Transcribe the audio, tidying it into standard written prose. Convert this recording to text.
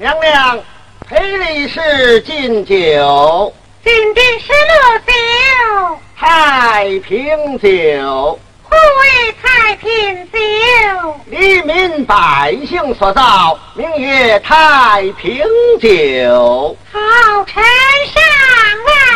娘娘，赔礼是敬酒， 敬的是乐酒， 太平酒。 何为太平酒？ 黎民百姓所造，名曰太平酒。 好，臣上